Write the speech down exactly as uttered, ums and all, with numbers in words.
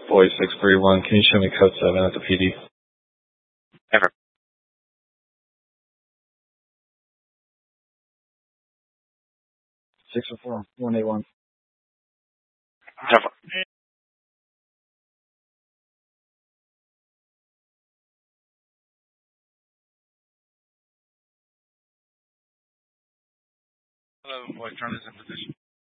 Boy six three one, can you show me code seven at the P D? Ever. six oh four, one eight one. Ever. Hello, boy, turn this in position.